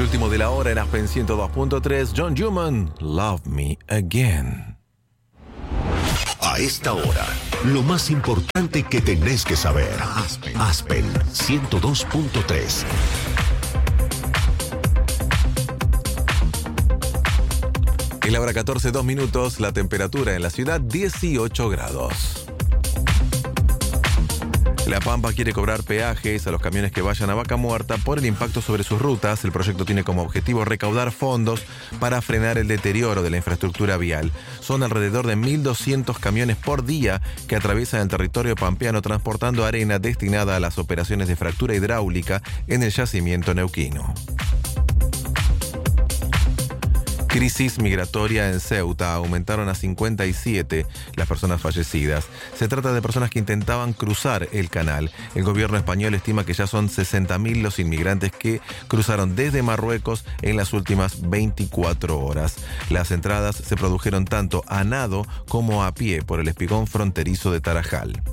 El último de la hora en Aspen 102.3, John Newman, Love Me Again. A esta hora, lo más importante que tenés que saber. Aspen 102.3. Es la hora 14, 2 minutos, la temperatura en la ciudad 18 grados. La Pampa quiere cobrar peajes a los camiones que vayan a Vaca Muerta por el impacto sobre sus rutas. El proyecto tiene como objetivo recaudar fondos para frenar el deterioro de la infraestructura vial. Son alrededor de 1.200 camiones por día que atraviesan el territorio pampeano transportando arena destinada a las operaciones de fractura hidráulica en el yacimiento neuquino. Crisis migratoria en Ceuta. Aumentaron a 57 las personas fallecidas. Se trata de personas que intentaban cruzar el canal. El gobierno español estima que ya son 60.000 los inmigrantes que cruzaron desde Marruecos en las últimas 24 horas. Las entradas se produjeron tanto a nado como a pie por el espigón fronterizo de Tarajal.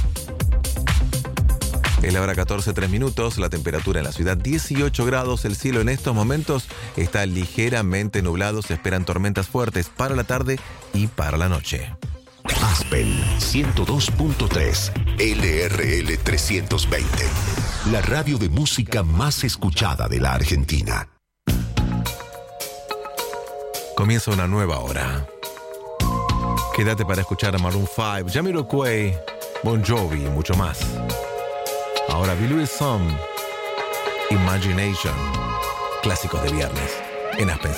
Es la hora 14, 3 minutos, la temperatura en la ciudad 18 grados, el cielo en estos momentos está ligeramente nublado, se esperan tormentas fuertes para la tarde y para la noche. Aspen 102.3, LRL 320, la radio de música más escuchada de la Argentina. Comienza una nueva hora. Quédate para escuchar a Maroon 5, Jamiroquai, Bon Jovi y mucho más. Ahora Billy Wilson, Imagination, clásicos de viernes en Aspen